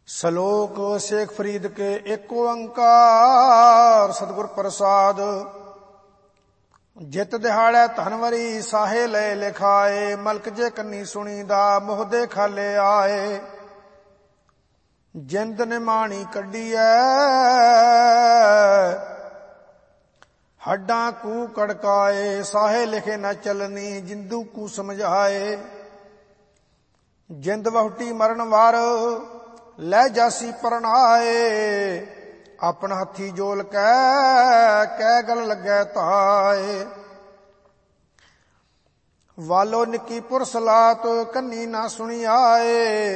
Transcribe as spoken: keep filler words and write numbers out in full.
ਸਲੋਕ ਸ਼ੇਖ ਫਰੀਦ ਕੇ ਏਕ ਓੰਕਾਰ ਸਤਿਗੁਰ ਪ੍ਰਸਾਦ। ਜਿਤ ਦਿਹਾੜੈ ਧਨਵਰੀ ਸਾਹੇ ਲੈ ਲਿਖਾਏ, ਮਲਕ ਜੇ ਕੰਨੀ ਸੁਣੀ ਦਾ ਮੁਹਦੇ ਖਾਲੇ ਆਏ। ਜਿੰਦ ਨਿਮਾਣੀ ਕੱਢੀਐ ਹੱਡਾਂ ਕੂ ਕੜਕਾਏ, ਸਾਹੇ ਲਿਖੇ ਨਾ ਚਲਨੀ ਜਿੰਦੂ ਕੂ ਸਮਝਾਏ। ਜਿੰਦ ਵਹੁਟੀ ਮਰਨ ਵਾਰ ਲੈ ਜਾਸੀ ਪਰਨਾਏ, ਆਪਣਾ ਹੱਥੀ ਜੋਲ ਕੈ ਕੈ ਗਲ ਲੱਗੈ ਤਾਏ। ਵਾਲੋ ਨਿੱਕੀ ਪੁਰਸਲਾਤ ਕੰਨੀ ਨਾ ਸੁਣੀ ਆਏ,